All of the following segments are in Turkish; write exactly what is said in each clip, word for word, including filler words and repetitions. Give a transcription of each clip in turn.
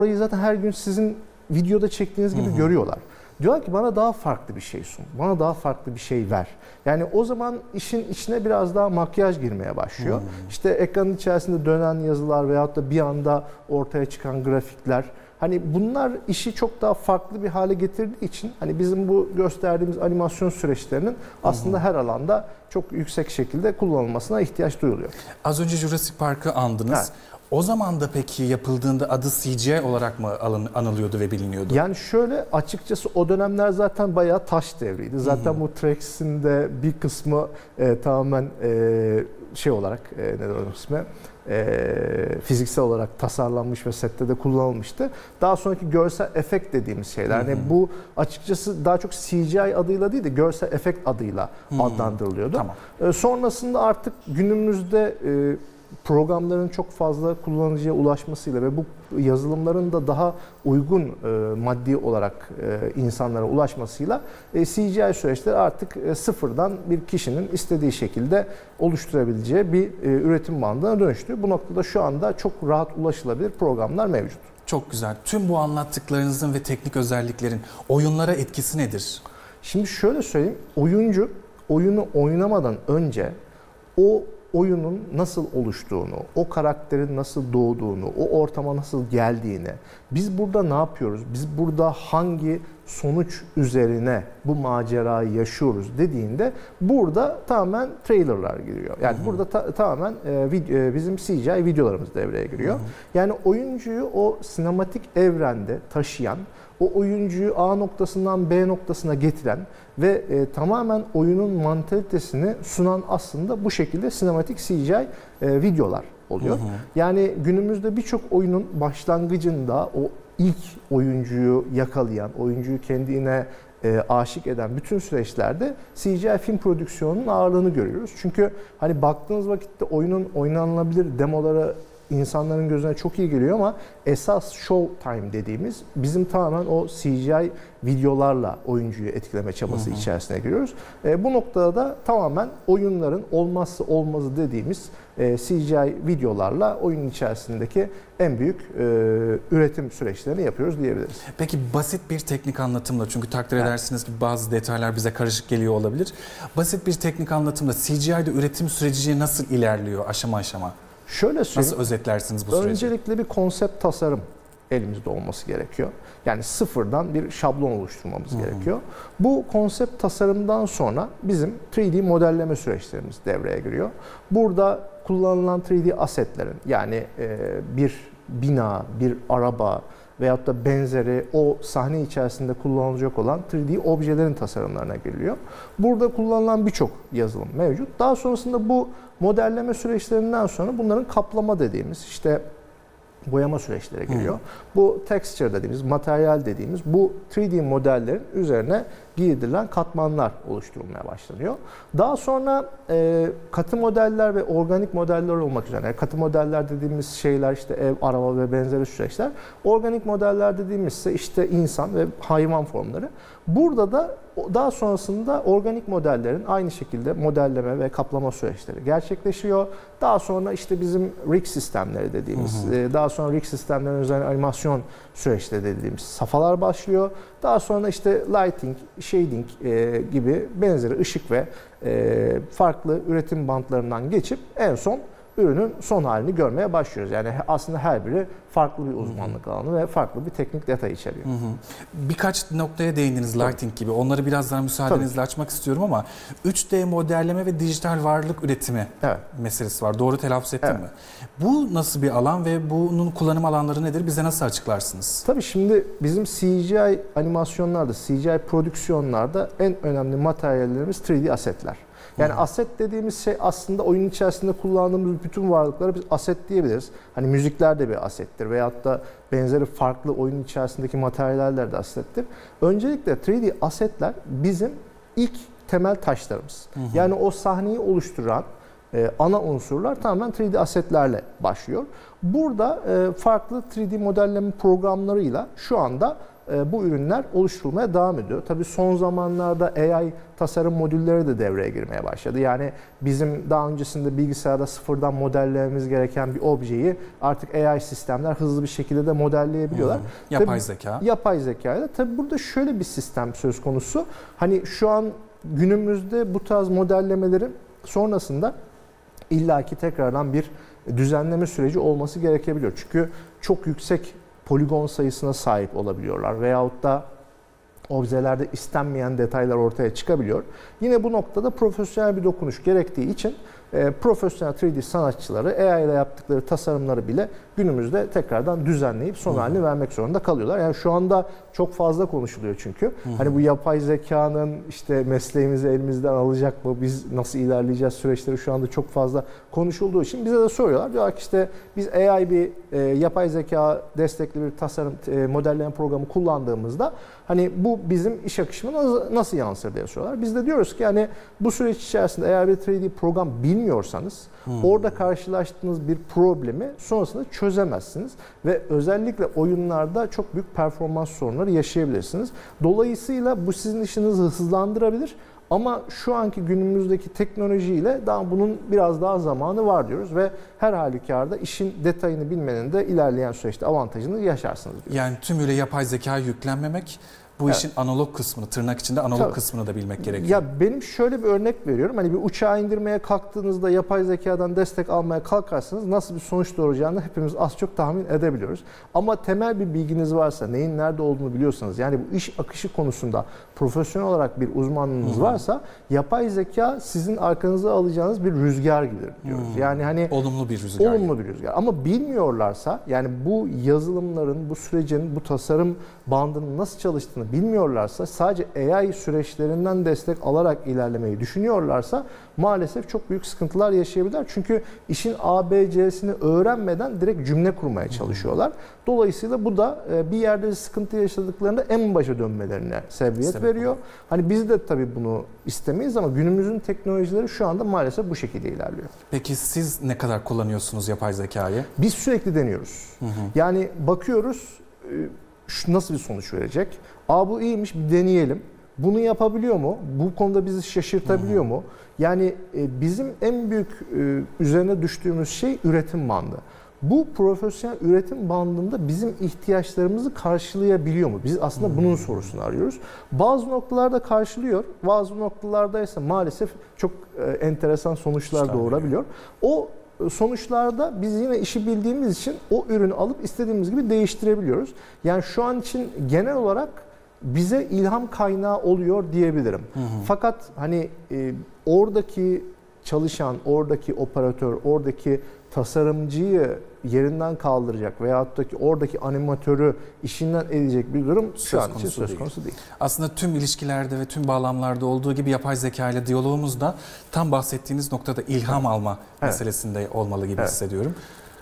Orayı zaten her gün sizin videoda çektiğiniz gibi hı hı. görüyorlar. Diyorlar ki bana daha farklı bir şey sun, bana daha farklı bir şey ver. Yani o zaman işin içine biraz daha makyaj girmeye başlıyor. Hmm. İşte ekranın içerisinde dönen yazılar veyahut da bir anda ortaya çıkan grafikler. Hani bunlar işi çok daha farklı bir hale getirdiği için hani bizim bu gösterdiğimiz animasyon süreçlerinin aslında hı hı. her alanda çok yüksek şekilde kullanılmasına ihtiyaç duyuluyor. Az önce Jurassic Park'ı andınız. Evet. O zaman da peki yapıldığında adı C G I olarak mı anılıyordu ve biliniyordu? Yani şöyle açıkçası o dönemler zaten bayağı taş devriydi. Zaten hmm. bu T-Rex'in de bir kısmı e, tamamen e, şey olarak e, ne onun ismi? E, fiziksel olarak tasarlanmış ve sette de kullanılmıştı. Daha sonraki görsel efekt dediğimiz şeyler. Yani bu açıkçası daha çok C G I adıyla değil de görsel efekt adıyla hmm. adlandırılıyordu. Tamam. E, sonrasında artık günümüzde e, programların çok fazla kullanıcıya ulaşmasıyla ve bu yazılımların da daha uygun e, maddi olarak e, insanlara ulaşmasıyla e, C G I süreçleri artık e, sıfırdan bir kişinin istediği şekilde oluşturabileceği bir e, üretim bandına dönüştü. Bu noktada şu anda çok rahat ulaşılabilir programlar mevcut. Çok güzel. Tüm bu anlattıklarınızın ve teknik özelliklerin oyunlara etkisi nedir? Şimdi şöyle söyleyeyim, oyuncu oyunu oynamadan önce o oyunun nasıl oluştuğunu, o karakterin nasıl doğduğunu, o ortama nasıl geldiğini, biz burada ne yapıyoruz, biz burada hangi sonuç üzerine bu macerayı yaşıyoruz dediğinde burada tamamen trailerlar giriyor. Yani hı hı. burada ta- tamamen e, vid- bizim C G I videolarımız devreye giriyor. Hı hı. Yani oyuncuyu o sinematik evrende taşıyan, o oyuncuyu A noktasından B noktasına getiren ve e, tamamen oyunun mantalitesini sunan aslında bu şekilde sinematik C G I e, videolar oluyor. Hı hı. Yani günümüzde birçok oyunun başlangıcında o ilk oyuncuyu yakalayan, oyuncuyu kendine e, aşık eden bütün süreçlerde C G I film prodüksiyonunun ağırlığını görüyoruz. Çünkü hani baktığınız vakitte oyunun oynanılabilir demoları insanların gözüne çok iyi geliyor ama esas show time dediğimiz bizim tamamen o C G I videolarla oyuncuyu etkileme çabası hı hı. içerisine giriyoruz. E, bu noktada da tamamen oyunların olmazsa olmazı dediğimiz e, C G I videolarla oyunun içerisindeki en büyük e, üretim süreçlerini yapıyoruz diyebiliriz. Peki basit bir teknik anlatımla, çünkü takdir evet. edersiniz ki bazı detaylar bize karışık geliyor olabilir. Basit bir teknik anlatımla C G I'de üretim süreci nasıl ilerliyor aşama aşama? Şöyle söyleyeyim. Nasıl özetlersiniz bu süreci? Öncelikle bir konsept tasarım elimizde olması gerekiyor. Yani sıfırdan bir şablon oluşturmamız hı hı. gerekiyor. Bu konsept tasarımdan sonra bizim üç D modelleme süreçlerimiz devreye giriyor. Burada kullanılan üç D asetlerin yani bir bina, bir araba veyahut da benzeri o sahne içerisinde kullanılacak olan üç D objelerin tasarımlarına giriliyor. Burada kullanılan birçok yazılım mevcut. Daha sonrasında bu modelleme süreçlerinden sonra bunların kaplama dediğimiz işte boyama süreçleri geliyor. Hmm. Bu texture dediğimiz, materyal dediğimiz bu üç D modellerin üzerine giydirilen katmanlar oluşturulmaya başlanıyor. Daha sonra e, katı modeller ve organik modeller olmak üzere. Yani katı modeller dediğimiz şeyler işte ev, araba ve benzeri süreçler. Organik modeller dediğimiz ise işte insan ve hayvan formları. Burada da daha sonrasında organik modellerin aynı şekilde modelleme ve kaplama süreçleri gerçekleşiyor. Daha sonra işte bizim rig sistemleri dediğimiz, hı hı. daha sonra rig sistemlerinin üzerine animasyon süreçleri dediğimiz safhalar başlıyor. Daha sonra işte lighting, shading e, gibi benzeri ışık ve e, farklı üretim bantlarından geçip en son ürünün son halini görmeye başlıyoruz. Yani aslında her biri farklı bir uzmanlık hı hı. alanı ve farklı bir teknik detay içeriyor. Hı hı. Birkaç noktaya değindiniz lighting gibi. Onları biraz daha müsaadenizle Tabii. açmak istiyorum ama üç D modelleme ve dijital varlık üretimi evet. meselesi var. Doğru telaffuz ettim evet. mi? Bu nasıl bir alan ve bunun kullanım alanları nedir? Bize nasıl açıklarsınız? Tabii şimdi bizim C G I animasyonlarda, C G I prodüksiyonlarda en önemli materyallerimiz üç D asetler. Yani aset dediğimiz şey aslında oyun içerisinde kullandığımız bütün varlıklara biz aset diyebiliriz. Hani müzikler de bir asettir veyahut da benzeri farklı oyun içerisindeki materyaller de asettir. Öncelikle üç D asetler bizim ilk temel taşlarımız. Hı hı. Yani o sahneyi oluşturan e, ana unsurlar tamamen üç D asetlerle başlıyor. Burada e, farklı üç D modelleme programlarıyla şu anda e, bu ürünler oluşturulmaya devam ediyor. Tabii son zamanlarda A I tasarım modülleri de devreye girmeye başladı. Yani bizim daha öncesinde bilgisayarda sıfırdan modellememiz gereken bir objeyi artık A I sistemler hızlı bir şekilde de modelleyebiliyorlar. Hı hı. Yapay tabii, zeka. Yapay zekayla. Tabii burada şöyle bir sistem söz konusu. Hani şu an günümüzde bu tarz modellemelerin sonrasında illaki tekrardan bir düzenleme süreci olması gerekebiliyor. Çünkü çok yüksek poligon sayısına sahip olabiliyorlar veyahut da objelerde istenmeyen detaylar ortaya çıkabiliyor. Yine bu noktada profesyonel bir dokunuş gerektiği için e, profesyonel üç D sanatçıları A I ile yaptıkları tasarımları bile günümüzde tekrardan düzenleyip son halini hı hı. vermek zorunda kalıyorlar. Yani şu anda çok fazla konuşuluyor çünkü. Hı hı. Hani bu yapay zekanın işte mesleğimizi elimizden alacak mı? Biz nasıl ilerleyeceğiz süreçleri şu anda çok fazla konuşulduğu için bize de soruyorlar. Diyorlar ki işte biz A I bir e, yapay zeka destekli bir tasarım e, modelleme programı kullandığımızda hani bu bizim iş akışıma nasıl, nasıl yansır diye soruyorlar. Biz de diyoruz ki yani bu süreç içerisinde eğer bir üç D program bilmiyorsanız hmm. orada karşılaştığınız bir problemi sonrasında çözemezsiniz ve özellikle oyunlarda çok büyük performans sorunları yaşayabilirsiniz. Dolayısıyla bu sizin işinizi hızlandırabilir. Ama şu anki günümüzdeki teknolojiyle daha bunun biraz daha zamanı var diyoruz ve her halükarda işin detayını bilmenin de ilerleyen süreçte avantajını yaşarsınız diyoruz. Yani tümüyle yapay zekaya yüklenmemek, bu evet. işin analog kısmını, tırnak içinde analog Tabii. kısmını da bilmek gerekiyor. Ya benim şöyle bir örnek veriyorum. Hani bir uçağı indirmeye kalktığınızda yapay zekadan destek almaya kalkarsanız nasıl bir sonuç doğuracağını hepimiz az çok tahmin edebiliyoruz. Ama temel bir bilginiz varsa, neyin nerede olduğunu biliyorsanız, yani bu iş akışı konusunda profesyonel olarak bir uzmanlığınız Hı-hı. varsa yapay zeka sizin arkanıza alacağınız bir rüzgar gibi diyoruz. Hı-hı. Yani hani olumlu bir rüzgar. Olumlu bir rüzgar. Ama bilmiyorlarsa, yani bu yazılımların, bu sürecin, bu tasarım bandının nasıl çalıştığını bilmiyorlarsa, sadece A I süreçlerinden destek alarak ilerlemeyi düşünüyorlarsa maalesef çok büyük sıkıntılar yaşayabilirler. Çünkü işin A B C'sini öğrenmeden direkt cümle kurmaya çalışıyorlar. Dolayısıyla bu da bir yerde sıkıntı yaşadıklarında en başa dönmelerine sebebiyet Sebep veriyor. Olur. Hani biz de tabii bunu istemeyiz ama günümüzün teknolojileri şu anda maalesef bu şekilde ilerliyor. Peki siz ne kadar kullanıyorsunuz yapay zekayı? Biz sürekli deniyoruz. Hı hı. Yani bakıyoruz şu nasıl bir sonuç verecek? Aa bu iyiymiş, bir deneyelim. Bunu yapabiliyor mu? Bu konuda bizi şaşırtabiliyor mu? Yani bizim en büyük üzerine düştüğümüz şey üretim bandı. Bu profesyonel üretim bandında bizim ihtiyaçlarımızı karşılayabiliyor mu? Biz aslında hmm. bunun sorusunu arıyoruz. Bazı noktalarda karşılıyor, bazı noktalarda ise maalesef çok enteresan sonuçlar İşte doğurabiliyor. O sonuçlarda biz yine işi bildiğimiz için o ürünü alıp istediğimiz gibi değiştirebiliyoruz. Yani şu an için genel olarak bize ilham kaynağı oluyor diyebilirim. Hı hı. Fakat hani e, oradaki çalışan, oradaki operatör, oradaki tasarımcıyı yerinden kaldıracak veyahut da ki oradaki animatörü işinden edecek bir durum söz şu an için söz değil. konusu değil. Aslında tüm ilişkilerde ve tüm bağlamlarda olduğu gibi yapay zeka ile diyalogumuz da tam bahsettiğiniz noktada ilham evet. alma evet. meselesinde olmalı gibi evet. hissediyorum.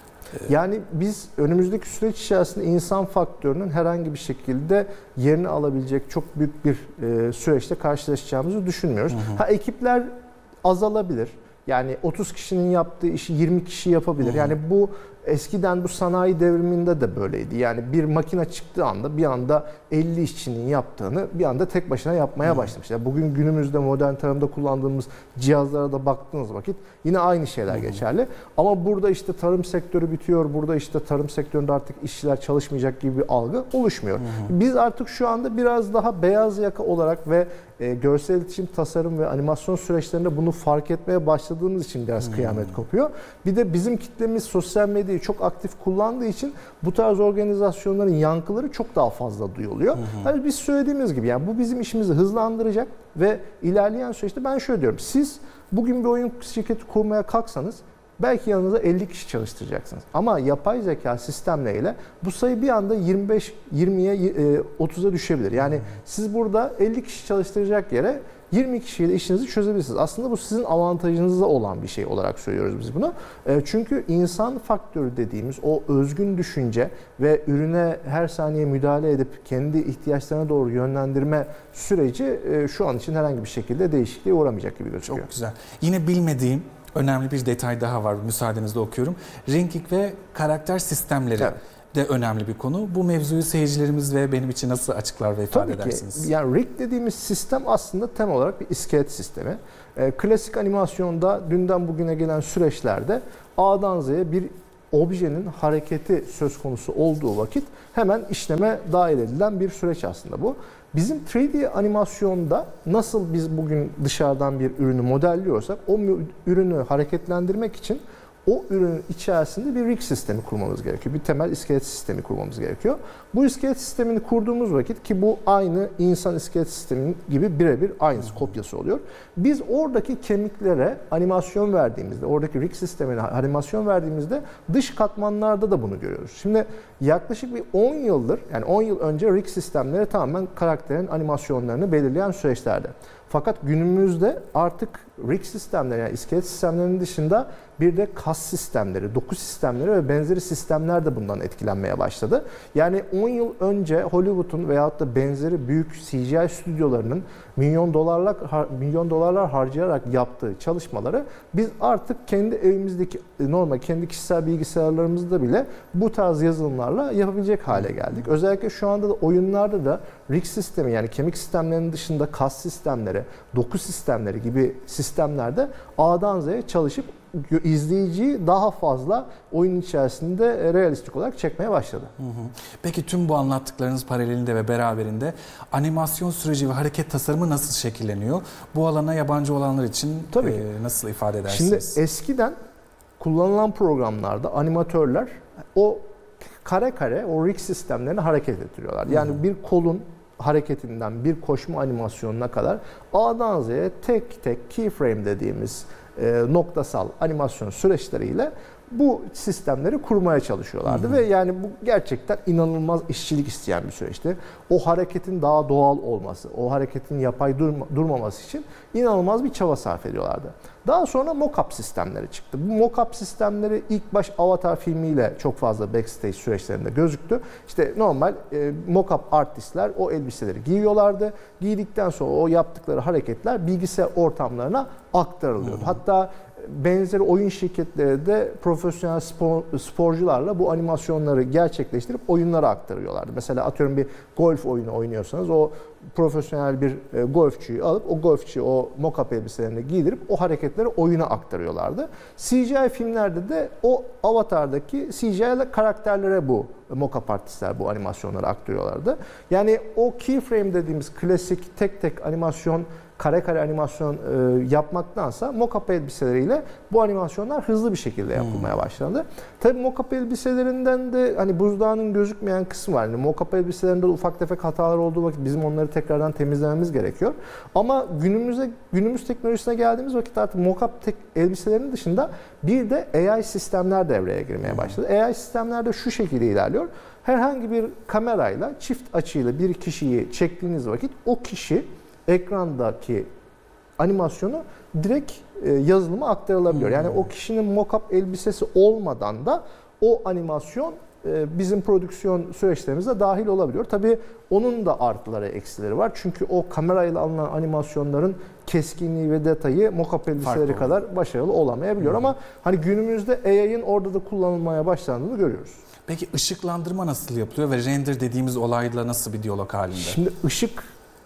Yani biz önümüzdeki süreç içerisinde insan faktörünün herhangi bir şekilde yerini alabilecek çok büyük bir süreçte karşılaşacağımızı düşünmüyoruz. Hı hı. Ha ekipler azalabilir. Yani otuz kişinin yaptığı işi yirmi kişi yapabilir. Hı hı. Yani bu eskiden bu sanayi devriminde de böyleydi. Yani bir makine çıktığı anda bir anda elli işçinin yaptığını bir anda tek başına yapmaya başlamışlar. Bugün günümüzde modern tarımda kullandığımız cihazlara da baktığınız vakit yine aynı şeyler Hı-hı. geçerli. Ama burada işte tarım sektörü bitiyor, burada işte tarım sektöründe artık işçiler çalışmayacak gibi bir algı oluşmuyor. Hı-hı. Biz artık şu anda biraz daha beyaz yaka olarak ve e, görsel iletişim, tasarım ve animasyon süreçlerinde bunu fark etmeye başladığımız için biraz Hı-hı. kıyamet kopuyor. Bir de bizim kitlemiz sosyal medyayı çok aktif kullandığı için bu tarz organizasyonların yankıları çok daha fazla duyuluyor. Hı hı. Hani biz söylediğimiz gibi yani bu bizim işimizi hızlandıracak ve ilerleyen süreçte ben şöyle diyorum. Siz bugün bir oyun şirketi kurmaya kalksanız belki yanınıza elli kişi çalıştıracaksınız. Ama yapay zeka sistemleriyle bu sayı bir anda yirmi beş yirmiye otuza düşebilir. Yani hı hı. siz burada elli kişi çalıştıracak yere yirmi kişiyle işinizi çözebilirsiniz. Aslında bu sizin avantajınızda olan bir şey olarak söylüyoruz biz bunu. Çünkü insan faktörü dediğimiz o özgün düşünce ve ürüne her saniye müdahale edip kendi ihtiyaçlarına doğru yönlendirme süreci şu an için herhangi bir şekilde değişikliğe uğramayacak gibi gözüküyor. Çok güzel. Yine bilmediğim önemli bir detay daha var. Müsaadenizle okuyorum. Ranking ve karakter sistemleri. Evet. de önemli bir konu. Bu mevzuyu seyircilerimiz ve benim için nasıl açıklar ve ifade Tabii edersiniz? Ki, yani rig dediğimiz sistem aslında temel olarak bir iskelet sistemi. E, klasik animasyonda dünden bugüne gelen süreçlerde A'dan Z'ye bir objenin hareketi söz konusu olduğu vakit hemen işleme dahil edilen bir süreç aslında bu. Bizim üç D animasyonda nasıl biz bugün dışarıdan bir ürünü modelliyorsak o ürünü hareketlendirmek için o ürünün içerisinde bir rig sistemi kurmamız gerekiyor. Bir temel iskelet sistemi kurmamız gerekiyor. Bu iskelet sistemini kurduğumuz vakit ki bu aynı insan iskelet sistemi gibi birebir aynısı, kopyası oluyor. Biz oradaki kemiklere animasyon verdiğimizde, oradaki rig sistemine animasyon verdiğimizde dış katmanlarda da bunu görüyoruz. Şimdi yaklaşık bir on yıldır, yani on yıl önce rig sistemleri tamamen karakterin animasyonlarını belirleyen süreçlerde. Fakat günümüzde artık rig sistemleri, yani iskelet sistemlerinin dışında bir de kas sistemleri, doku sistemleri ve benzeri sistemler de bundan etkilenmeye başladı. Yani on yıl önce Hollywood'un veyahut da benzeri büyük C G I stüdyolarının milyon dolarlar milyon dolarlar harcayarak yaptığı çalışmaları biz artık kendi evimizdeki normal kendi kişisel bilgisayarlarımızda bile bu tarz yazılımlarla yapabilecek hale geldik. Özellikle şu anda da oyunlarda da rig sistemi, yani kemik sistemlerinin dışında kas sistemleri, doku sistemleri gibi sistemlerde A'dan Z'ye çalışıp izleyiciyi daha fazla oyun içerisinde realistik olarak çekmeye başladı. Hı hı. Peki tüm bu anlattıklarınız paralelinde ve beraberinde animasyon süreci ve hareket tasarımı nasıl şekilleniyor? Bu alana yabancı olanlar için Tabii. e, nasıl ifade edersiniz? Şimdi eskiden kullanılan programlarda animatörler o kare kare o rig sistemlerini hareket ettiriyorlar. Yani hı hı. bir kolun hareketinden bir koşma animasyonuna kadar A'dan Z'ye tek tek keyframe dediğimiz e, noktasal animasyon süreçleriyle bu sistemleri kurmaya çalışıyorlardı. Hı hı. Ve yani bu gerçekten inanılmaz işçilik isteyen bir süreçti. O hareketin daha doğal olması, o hareketin yapay durma, durmaması için inanılmaz bir çaba sarf ediyorlardı. Daha sonra mock-up sistemleri çıktı. Bu mock-up sistemleri ilk baş Avatar filmiyle çok fazla backstage süreçlerinde gözüktü. İşte normal e, mock-up artistler o elbiseleri giyiyorlardı. Giydikten sonra o yaptıkları hareketler bilgisayar ortamlarına aktarılıyordu. Hmm. Hatta benzeri oyun şirketleri de profesyonel spor, sporcularla bu animasyonları gerçekleştirip oyunlara aktarıyorlardı. Mesela atıyorum bir golf oyunu oynuyorsanız o profesyonel bir e, golfçüyü alıp o golfçüyü o mock-up elbiselerini giydirip o hareketleri oyuna aktarıyorlardı. C G I filmlerde de o Avatar'daki C G I karakterlere bu mock-up artistler bu animasyonları aktarıyorlardı. Yani o keyframe dediğimiz klasik tek tek animasyon, kare kare animasyon e, yapmaktansa mock-up elbiseleriyle bu animasyonlar hızlı bir şekilde yapılmaya başlandı. Tabii mock-up elbiselerinden de hani buzdağının gözükmeyen kısmı var. Yani mock-up elbiselerinde ufak tefek hatalar olduğu vakit bizim onları tekrardan temizlememiz gerekiyor. Ama günümüze günümüz teknolojisine geldiğimiz vakit artık mock-up elbiselerinin dışında bir de A I sistemler devreye girmeye başladı. A I sistemler de şu şekilde ilerliyor. Herhangi bir kamerayla çift açıyla bir kişiyi çektiğiniz vakit o kişi ekrandaki animasyonu direkt e, yazılıma aktarılabiliyor. Yani o kişinin mock-up elbisesi olmadan da o animasyon e, bizim prodüksiyon süreçlerimize dahil olabiliyor. Tabii onun da artıları, eksileri var. Çünkü o kamerayla alınan animasyonların keskinliği ve detayı mock-up elbiseleri Farklı kadar oluyor. Başarılı olamayabiliyor. Hı. Ama hani günümüzde A I'nin orada da kullanılmaya başlandığını görüyoruz. Peki ışıklandırma nasıl yapılıyor ve render dediğimiz olayla nasıl bir diyalog halinde? Şimdi ışık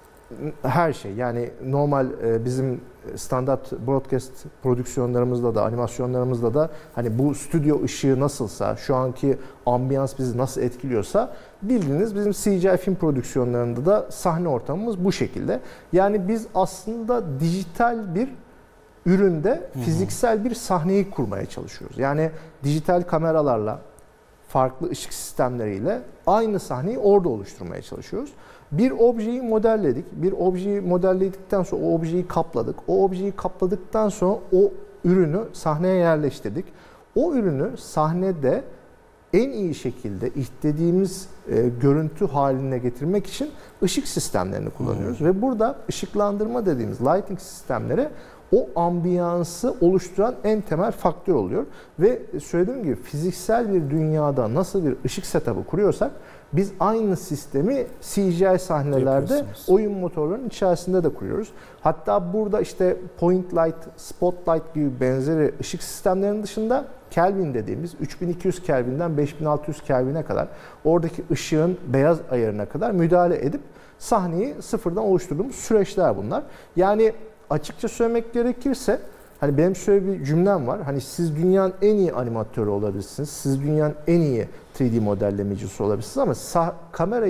her şey, yani normal bizim standart broadcast prodüksiyonlarımızda da animasyonlarımızda da hani bu stüdyo ışığı nasılsa, şu anki ambiyans bizi nasıl etkiliyorsa bildiğiniz bizim C G I film prodüksiyonlarında da sahne ortamımız bu şekilde. Yani biz aslında dijital bir üründe fiziksel bir sahneyi kurmaya çalışıyoruz. Yani dijital kameralarla, farklı ışık sistemleriyle aynı sahneyi orada oluşturmaya çalışıyoruz. Bir objeyi modelledik. Bir objeyi modelledikten sonra o objeyi kapladık. O objeyi kapladıktan sonra o ürünü sahneye yerleştirdik. O ürünü sahnede en iyi şekilde istediğimiz e, görüntü haline getirmek için ışık sistemlerini kullanıyoruz. Hmm. Ve burada ışıklandırma dediğimiz lighting sistemleri o ambiyansı oluşturan en temel faktör oluyor. Ve söylediğim gibi fiziksel bir dünyada nasıl bir ışık setup'ı kuruyorsak biz aynı sistemi C G I sahnelerde oyun motorlarının içerisinde de kuruyoruz. Hatta burada işte point light, spotlight gibi benzeri ışık sistemlerinin dışında Kelvin dediğimiz üç bin iki yüz Kelvin'den beş bin altı yüz Kelvin'e kadar oradaki ışığın beyaz ayarına kadar müdahale edip sahneyi sıfırdan oluşturduğumuz süreçler bunlar. Yani açıkça söylemek gerekirse hani benim şöyle bir cümlem var. Hani siz dünyanın en iyi animatörü olabilirsiniz. Siz dünyanın en iyi üç D modellemecisi olabilirsiniz ama sah- kamerayı